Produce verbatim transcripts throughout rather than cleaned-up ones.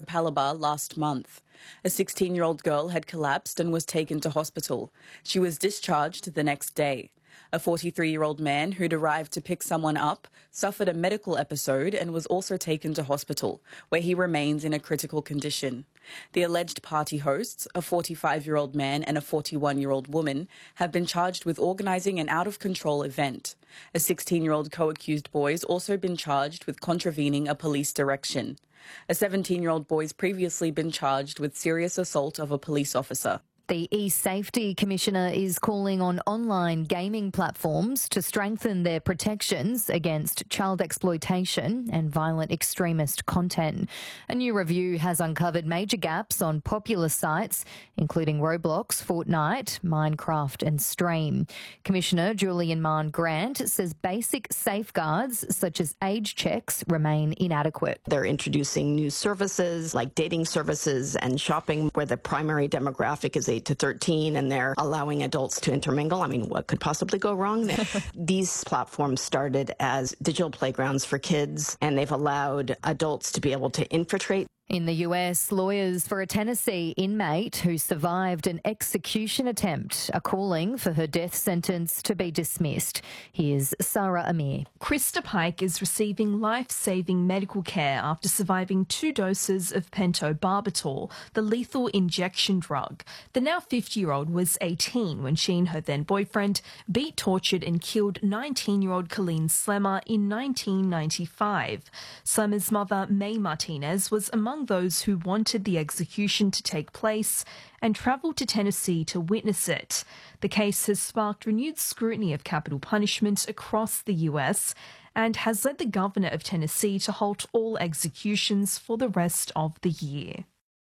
Palabar last month. A sixteen-year-old girl had collapsed and was taken to hospital. She was discharged the next day. A forty-three-year-old man who'd arrived to pick someone up suffered a medical episode and was also taken to hospital, where he remains in a critical condition. The alleged party hosts, a forty-five-year-old man and a forty-one-year-old woman, have been charged with organising an out-of-control event. A sixteen-year-old co-accused boy's also been charged with contravening a police direction. A seventeen-year-old boy's previously been charged with serious assault of a police officer. The e-Safety Commissioner is calling on online gaming platforms to strengthen their protections against child exploitation and violent extremist content. A new review has uncovered major gaps on popular sites, including Roblox, Fortnite, Minecraft and Stream. Commissioner Julian Mahon-Grant says basic safeguards such as age checks remain inadequate. They're introducing new services like dating services and shopping where the primary demographic is eight to thirteen, and they're allowing adults to intermingle. I mean, what could possibly go wrong there? These platforms started as digital playgrounds for kids, and they've allowed adults to be able to infiltrate. In the U S, lawyers for a Tennessee inmate who survived an execution attempt are calling for her death sentence to be dismissed. Here's Sarah Amir. Krista Pike is receiving life-saving medical care after surviving two doses of pentobarbital, the lethal injection drug. The now fifty-year-old was eighteen when she and her then-boyfriend beat, tortured and killed nineteen-year-old Colleen Slemmer in nineteen ninety-five. Slemmer's mother, May Martinez, was among those who wanted the execution to take place and travelled to Tennessee to witness it. The case has sparked renewed scrutiny of capital punishment across the U S and has led the governor of Tennessee to halt all executions for the rest of the year.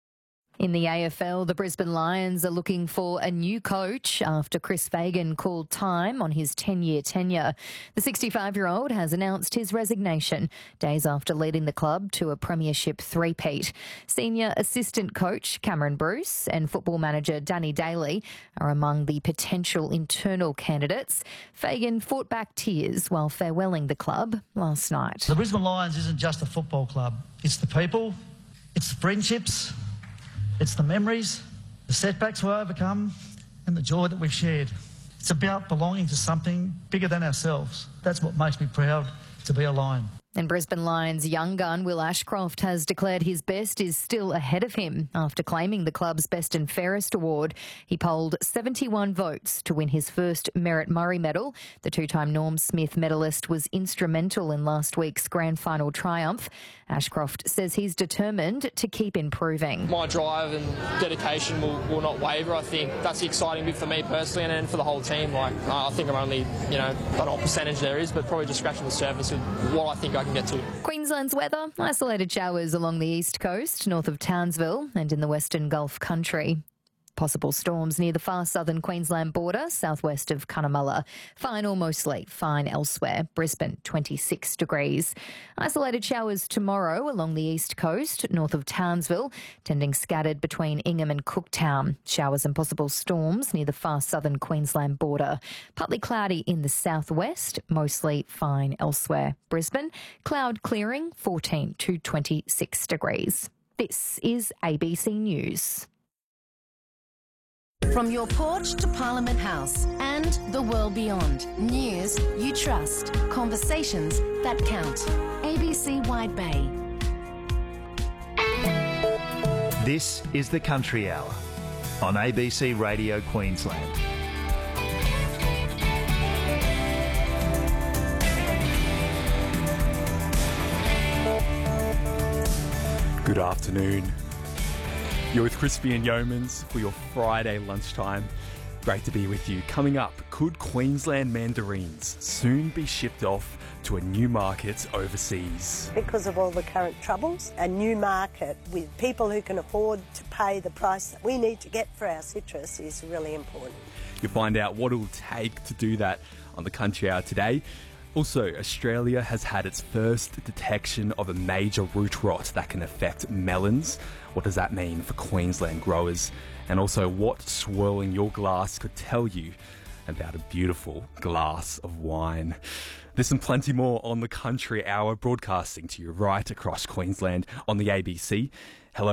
In the A F L, the Brisbane Lions are looking for a new coach after Chris Fagan called time on his ten-year tenure. The sixty-five-year-old has announced his resignation days after leading the club to a premiership three-peat. Senior assistant coach Cameron Bruce and football manager Danny Daly are among the potential internal candidates. Fagan fought back tears while farewelling the club last night. The Brisbane Lions isn't just a football club. It's the people, it's the friendships, it's the memories, the setbacks we overcome, and the joy that we've shared. It's about belonging to something bigger than ourselves. That's what makes me proud to be a Lion. And Brisbane Lions young gun Will Ashcroft has declared his best is still ahead of him after claiming the club's Best and Fairest award. He polled seventy-one votes to win his first Merritt Murray medal. The two-time Norm Smith medalist was instrumental in last week's grand final triumph. Ashcroft says he's determined to keep improving. My drive and dedication will, will not waver. I think that's the exciting bit for me personally and, and for the whole team. Like I think I'm only, you know, I don't know what percentage there is, but probably just scratching the surface with what I think I can get to. Queensland's weather, isolated showers along the east coast, north of Townsville and in the western Gulf country. Possible storms near the far southern Queensland border, southwest of Cunnamulla. Fine or mostly fine elsewhere. Brisbane, twenty-six degrees. Isolated showers tomorrow along the east coast, north of Townsville, tending scattered between Ingham and Cooktown. Showers and possible storms near the far southern Queensland border. Partly cloudy in the southwest, mostly fine elsewhere. Brisbane, cloud clearing, fourteen to twenty-six degrees. This is A B C News. From your porch to Parliament House and the world beyond. News you trust. Conversations that count. A B C Wide Bay. This is the Country Hour on A B C Radio Queensland. Good afternoon. You're with Crispy and Yeomans for your Friday lunchtime. Great to be with you. Coming up, could Queensland mandarins soon be shipped off to a new market overseas? Because of all the current troubles, a new market with people who can afford to pay the price that we need to get for our citrus is really important. You'll find out what it will take to do that on the Country Hour today. Also, Australia has had its first detection of a major root rot that can affect melons. What does that mean for Queensland growers? And also, what swirling your glass could tell you about a beautiful glass of wine. This and plenty more on the Country Hour, broadcasting to you right across Queensland on the A B C. Hello.